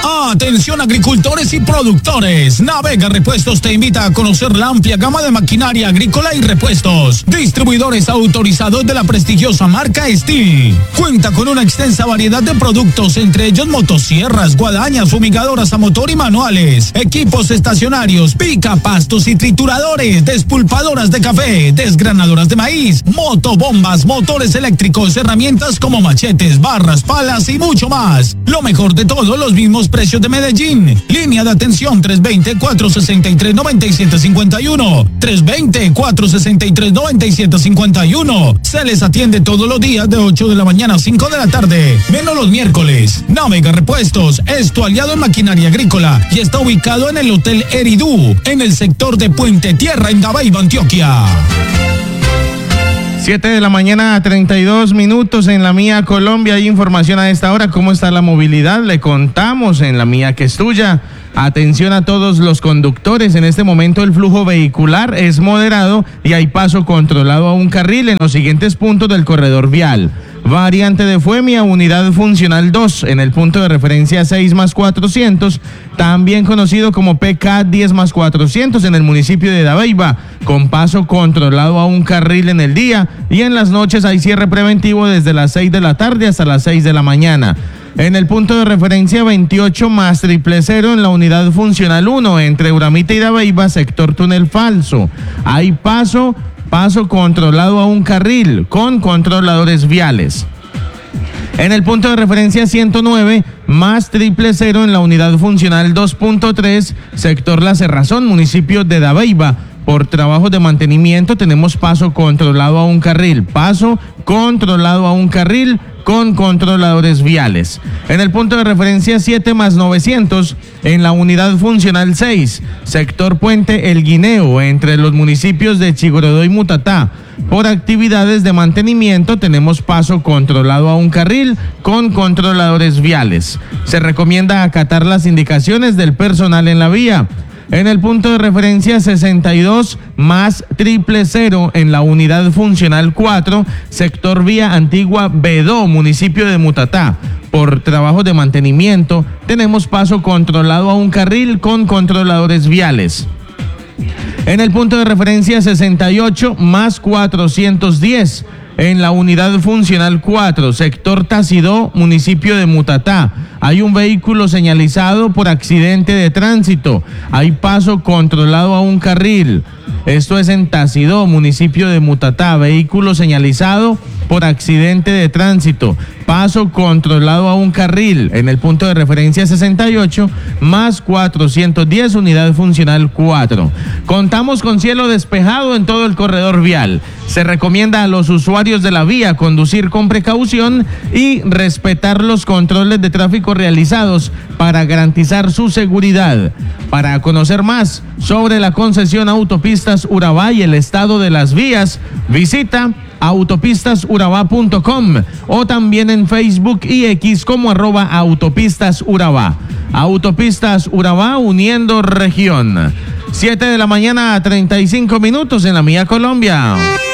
Atención agricultores y productores. Navega Repuestos te invita a conocer la amplia gama de maquinaria agrícola y repuestos. Distribuidores autorizados de la prestigiosa marca Steel. Cuenta con una extensa variedad de productos, entre ellos motosierras, guadañas, fumigadoras a motor y manuales, equipos estacionarios, pica pastos y trituradores, despulpadoras de café, desgranadoras de maíz, motobombas, motores eléctricos, herramientas como machetes, barras, palas y mucho más. Lo mejor de todo, los mismos precios de Medellín. Línea de atención 320-463-9751. 320-463-9751. Se les atiende todos los días de 8 de la mañana a 5 de la tarde, menos los miércoles. Navega Repuestos es tu aliado en maquinaria agrícola y está ubicado en el Hotel Eridú, en el sector de Puente Tierra, en Dabeiba, Antioquia. 7 de la mañana, 32 minutos en La Mía Colombia. Hay información a esta hora. ¿Cómo está la movilidad? Le contamos en La Mía que es tuya. Atención a todos los conductores. En este momento el flujo vehicular es moderado y hay paso controlado a un carril en los siguientes puntos del corredor vial. Variante de Fuemia, unidad funcional 2, en el punto de referencia 6+400, también conocido como PK 10+400 en el municipio de Dabeiba, con paso controlado a un carril en el día, y en las noches hay cierre preventivo desde las 6 de la tarde hasta las 6 de la mañana. En el punto de referencia 28+000 en la unidad funcional 1, entre Uramita y Dabeiba, sector túnel falso. Hay paso controlado a un carril con controladores viales. En el punto de referencia 109+000 en la unidad funcional 2.3, sector La Cerrazón, municipio de Dabeiba. Por trabajos de mantenimiento tenemos paso controlado a un carril, con controladores viales. En el punto de referencia 7+900 en la unidad funcional 6, sector Puente El Guineo, entre los municipios de Chigorodó y Mutatá. Por actividades de mantenimiento tenemos paso controlado a un carril con controladores viales. Se recomienda acatar las indicaciones del personal en la vía. En el punto de referencia 62+000 en la unidad funcional 4, sector Vía Antigua Bedó, municipio de Mutatá. Por trabajos de mantenimiento tenemos paso controlado a un carril con controladores viales. En el punto de referencia 68+410 en la unidad funcional 4, sector Tacidó, municipio de Mutatá. Hay un vehículo señalizado por accidente de tránsito. Hay paso controlado a un carril. Esto es en Tacidó, municipio de Mutatá. Vehículo señalizado por accidente de tránsito. Paso controlado a un carril en el punto de referencia 68+410, unidad funcional 4. Contamos con cielo despejado en todo el corredor vial. Se recomienda a los usuarios de la vía conducir con precaución y respetar los controles de tráfico realizados para garantizar su seguridad. Para conocer más sobre la concesión Autopistas Urabá y el estado de las vías, visita autopistasurabá.com o también en Facebook y X como @autopistasurabá. Autopistas Urabá, uniendo región. 7 de la mañana, 35 minutos en La Mía Colombia.